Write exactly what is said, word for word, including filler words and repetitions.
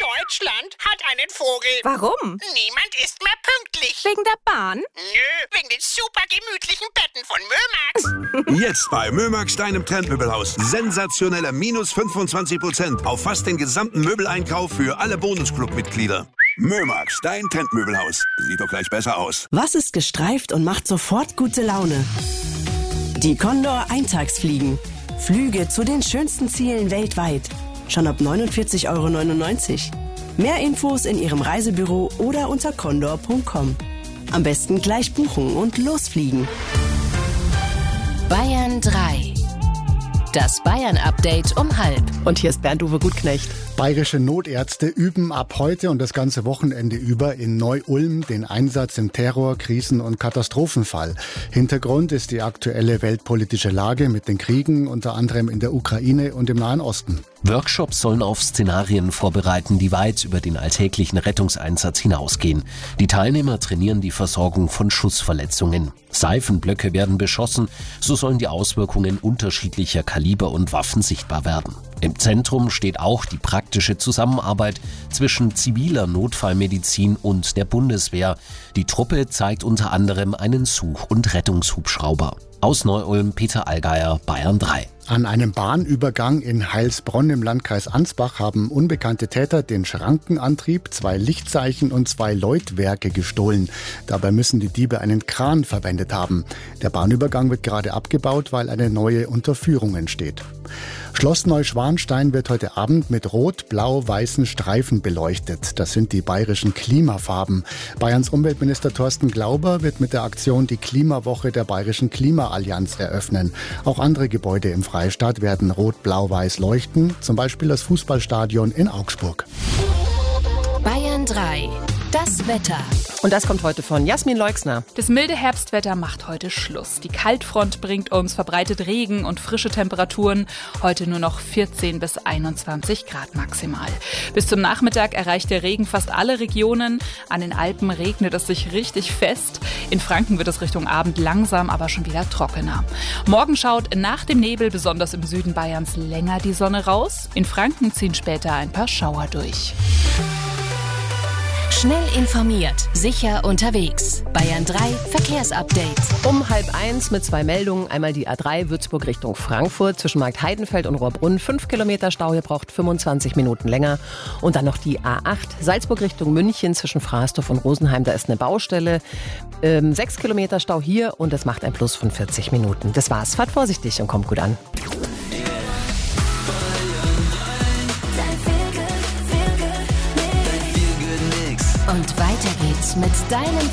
Deutschland hat einen Vogel. Warum? Niemand ist mehr pünktlich. Wegen der Bahn? Nö, wegen den super gemütlichen Betten von Mömax. Jetzt bei Mömax, deinem Trendmöbelhaus. Sensationelle minus fünfundzwanzig Prozent auf fast den gesamten Möbeleinkauf für alle Bonusclub-Mitglieder. Mömax, dein Trendmöbelhaus. Sieht doch gleich besser aus. Was ist gestreift und macht sofort gute Laune? Die Condor Eintagsfliegen. Flüge zu den schönsten Zielen weltweit. Schon ab neunundvierzig Euro neunundneunzig. Mehr Infos in Ihrem Reisebüro oder unter condor punkt com. Am besten gleich buchen und losfliegen. Bayern drei. Das Bayern-Update um halb. Und hier ist Bernd-Uwe Gutknecht. Bayerische Notärzte üben ab heute und das ganze Wochenende über in Neu-Ulm den Einsatz im Terror-, Krisen- und Katastrophenfall. Hintergrund ist die aktuelle weltpolitische Lage mit den Kriegen, unter anderem in der Ukraine und im Nahen Osten. Workshops sollen auf Szenarien vorbereiten, die weit über den alltäglichen Rettungseinsatz hinausgehen. Die Teilnehmer trainieren die Versorgung von Schussverletzungen. Seifenblöcke werden beschossen, so sollen die Auswirkungen unterschiedlicher Kaliber und Waffen sichtbar werden. Im Zentrum steht auch die praktische Zusammenarbeit zwischen ziviler Notfallmedizin und der Bundeswehr. Die Truppe zeigt unter anderem einen Such- und Rettungshubschrauber. Aus Neu-Ulm, Peter Allgeier, Bayern drei. An einem Bahnübergang in Heilsbronn im Landkreis Ansbach haben unbekannte Täter den Schrankenantrieb, zwei Lichtzeichen und zwei Läutwerke gestohlen. Dabei müssen die Diebe einen Kran verwendet haben. Der Bahnübergang wird gerade abgebaut, weil eine neue Unterführung entsteht. Schloss Neuschwanstein wird heute Abend mit rot-blau-weißen Streifen beleuchtet. Das sind die bayerischen Klimafarben. Bayerns Umweltminister Thorsten Glauber wird mit der Aktion die Klimawoche der Bayerischen Klimaallianz eröffnen. Auch andere Gebäude im Freistaat werden rot-blau-weiß leuchten, zum Beispiel das Fußballstadion in Augsburg. Bayern drei. Das Wetter. Und das kommt heute von Jasmin Leixner. Das milde Herbstwetter macht heute Schluss. Die Kaltfront bringt uns verbreitet Regen und frische Temperaturen. Heute nur noch vierzehn bis einundzwanzig Grad maximal. Bis zum Nachmittag erreicht der Regen fast alle Regionen. An den Alpen regnet es sich richtig fest. In Franken wird es Richtung Abend langsam, aber schon wieder trockener. Morgen schaut nach dem Nebel besonders im Süden Bayerns länger die Sonne raus. In Franken ziehen später ein paar Schauer durch. Schnell informiert, sicher unterwegs. Bayern drei Verkehrsupdate. Um halb eins mit zwei Meldungen. Einmal die A drei Würzburg Richtung Frankfurt zwischen Marktheidenfeld und Rohrbrunn. Fünf Kilometer Stau, ihr braucht fünfundzwanzig Minuten länger. Und dann noch die A acht Salzburg Richtung München zwischen Frasdorf und Rosenheim. Da ist eine Baustelle. Ähm, sechs Kilometer Stau hier und das macht ein Plus von vierzig Minuten. Das war's. Fahrt vorsichtig und kommt gut an. Und weiter geht's mit deinem